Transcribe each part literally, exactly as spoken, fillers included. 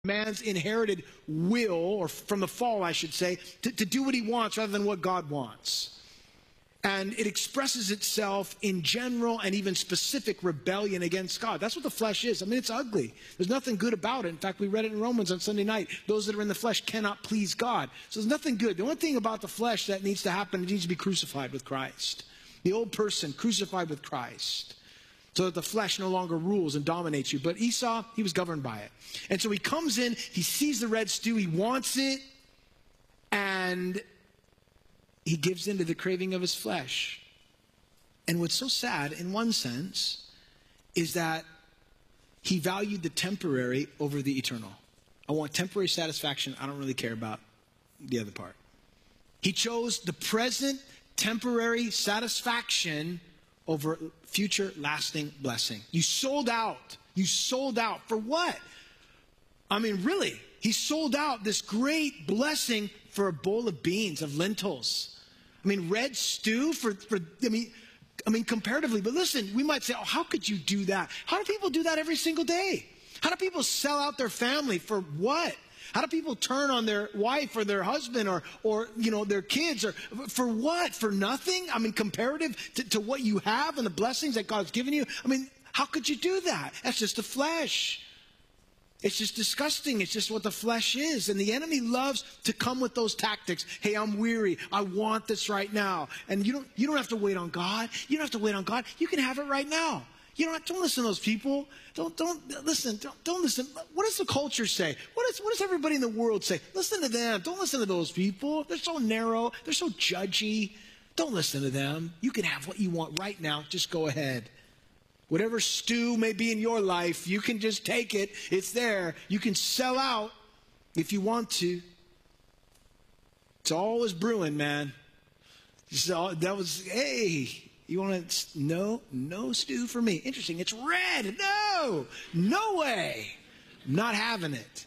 man's inherited will, or from the fall, I should say, to, to do what he wants rather than what God wants. And it expresses itself in general and even specific rebellion against God. That's what the flesh is. I mean, it's ugly. There's nothing good about it. In fact, we read it in Romans on Sunday night. Those that are in the flesh cannot please God. So there's nothing good. The only thing about the flesh that needs to happen, it needs to be crucified with Christ. The old person crucified with Christ, so that the flesh no longer rules and dominates you. But Esau, he was governed by it. And so he comes in, he sees the red stew, he wants it, and he gives in to the craving of his flesh. And what's so sad, in one sense, is that he valued the temporary over the eternal. I want temporary satisfaction. I don't really care about the other part. He chose the present temporary satisfaction over future lasting blessing. You sold out. You sold out. For what? I mean, really, he sold out this great blessing for a bowl of beans, of lentils. I mean, red stew for, for I mean, I mean, comparatively. But listen, we might say, oh, how could you do that? How do people do that every single day? How do people sell out their family for what? How do people turn on their wife or their husband or, or you know, their kids? Or for what? For nothing? I mean, comparative to, to what you have and the blessings that God's given you? I mean, how could you do that? That's just the flesh. It's just disgusting. It's just what the flesh is. And the enemy loves to come with those tactics. Hey, I'm weary. I want this right now. And you don't, you don't have to wait on God. You don't have to wait on God. You can have it right now. You don't, don't listen to those people. Don't, don't listen. Don't, don't listen. What does the culture say? What, is, what does everybody in the world say? Listen to them. Don't listen to those people. They're so narrow. They're so judgy. Don't listen to them. You can have what you want right now. Just go ahead. Whatever stew may be in your life, you can just take it. It's there. You can sell out if you want to. It's always brewing, man. So that was, hey, you want to, no, no stew for me. Interesting. It's red. No, no way. I'm not having it.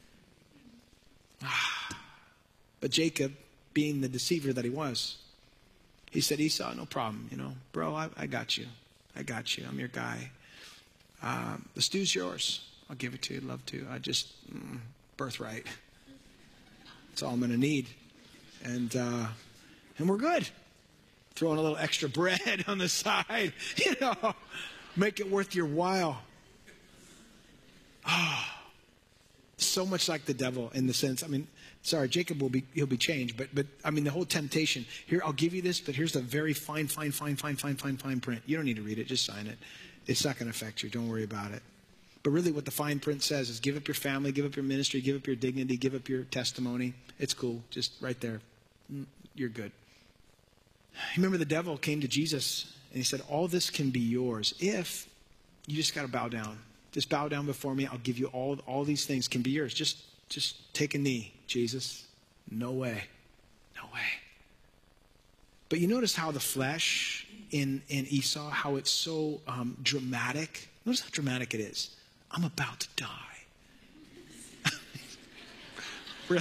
But Jacob, being the deceiver that he was, he said, Esau, no problem. You know, bro, I, I got you. I got you. I'm your guy. Um, the stew's yours. I'll give it to you. I'd love to. I just, mm, birthright. That's all I'm going to need. And, uh, and we're good. Throwing a little extra bread on the side, you know, make it worth your while. Oh, so much like the devil in the sense, I mean, sorry, Jacob will be, he'll be changed, but, but I mean, the whole temptation, here, I'll give you this, but here's the very fine, fine, fine, fine, fine, fine, fine print. You don't need to read it, just sign it. It's not going to affect you. Don't worry about it. But really what the fine print says is give up your family, give up your ministry, give up your dignity, give up your testimony. It's cool. Just right there. You're good. You remember the devil came to Jesus and he said, all this can be yours if you just got to bow down. Just bow down before me. I'll give you all, all these things can be yours. Just, just take a knee, Jesus. No way. No way. But you notice how the flesh in, in Esau, how it's so um, dramatic. Notice how dramatic it is. I'm about to die. Really?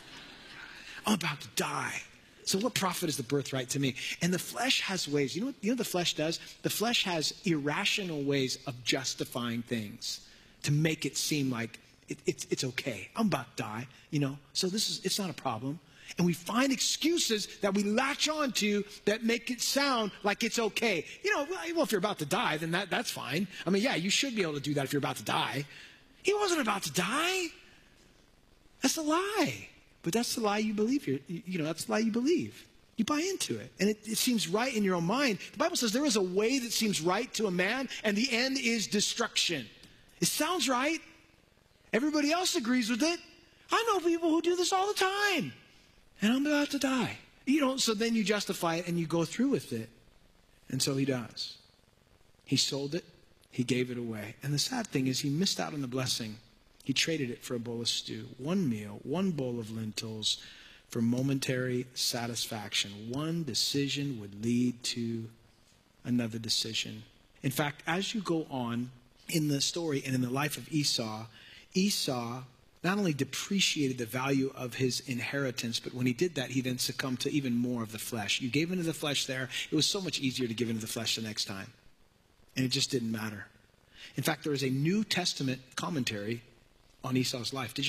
I'm about to die. So what profit is the birthright to me? And the flesh has ways. You know what, you know what the flesh does? The flesh has irrational ways of justifying things to make it seem like it, it's, it's okay. I'm about to die, you know. So this is, it's not a problem. And we find excuses that we latch on to that make it sound like it's okay. You know, well, if you're about to die, then that, that's fine. I mean, yeah, you should be able to do that if you're about to die. He wasn't about to die. That's a lie. But that's the lie you believe. You, you know, that's the lie you believe. You buy into it. And it, it seems right in your own mind. The Bible says there is a way that seems right to a man, and the end is destruction. It sounds right. Everybody else agrees with it. I know people who do this all the time. And I'm about to die. You know, so then you justify it and you go through with it. And so he does. He sold it. He gave it away. And the sad thing is he missed out on the blessing. He traded it for a bowl of stew. One meal, one bowl of lentils for momentary satisfaction. One decision would lead to another decision. In fact, as you go on in the story and in the life of Esau, Esau not only depreciated the value of his inheritance, but when he did that, he then succumbed to even more of the flesh. You gave into the flesh there. It was so much easier to give into the flesh the next time. And it just didn't matter. In fact, there is a New Testament commentary on Esau's life. Did you